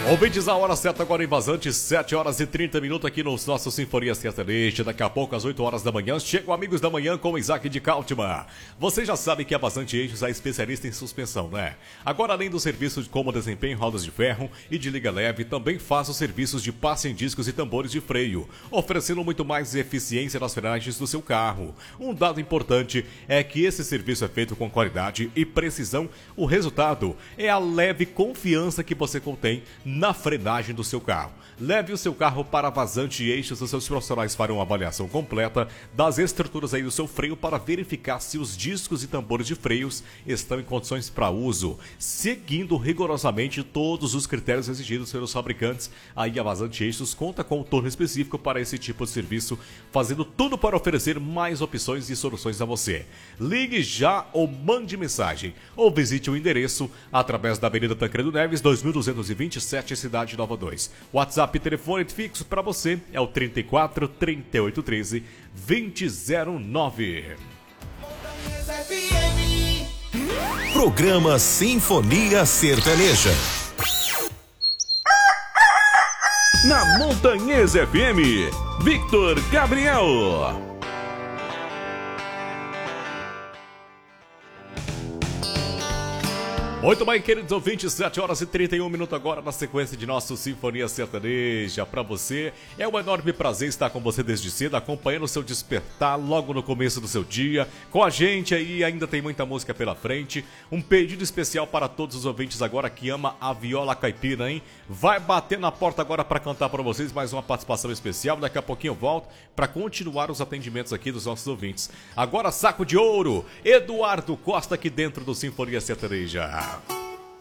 Ouvintes, a hora certa agora em Vazante, 7 horas e 30 minutos aqui nos nossos Sinfonia Sertaneja. Daqui a pouco, às 8 horas da manhã, chegam Amigos da Manhã com o Isaac de Cáltima. Vocês já sabem que a Vazante Eixos é especialista em suspensão, né? Agora, além do serviço de como desempenho em rodas de ferro e de liga leve, também faz os serviços de passe em discos e tambores de freio, oferecendo muito mais eficiência nas frenagens do seu carro. Um dado importante é que esse serviço é feito com qualidade e precisão. O resultado é a leve confiança que você contém na frenagem do seu carro. Leve o seu carro para Vazante Eixos, os seus profissionais farão uma avaliação completa das estruturas aí do seu freio para verificar se os discos e tambores de freios estão em condições para uso, seguindo rigorosamente todos os critérios exigidos pelos fabricantes. Aí a Vazante Eixos conta com um torno específico para esse tipo de serviço, fazendo tudo para oferecer mais opções e soluções a você. Ligue já ou mande mensagem, ou visite o endereço através da Avenida Tancredo Neves, 2227, Cidade Nova 2. WhatsApp e telefone fixo para você é o 34 38 13 2009. Programa Sinfonia Sertaneja. Na Montanhesa FM, Victor Gabriel. Muito bem, queridos ouvintes, 7 horas e 31 minutos agora na sequência de nosso Sinfonia Sertaneja. Para você, é um enorme prazer estar com você desde cedo, acompanhando o seu despertar logo no começo do seu dia. Com a gente aí, ainda tem muita música pela frente. Um pedido especial para todos os ouvintes agora que ama a viola caipira, hein? Vai bater na porta agora para cantar para vocês mais uma participação especial. Daqui a pouquinho eu volto para continuar os atendimentos aqui dos nossos ouvintes. Agora, saco de ouro, Eduardo Costa aqui dentro do Sinfonia Sertaneja.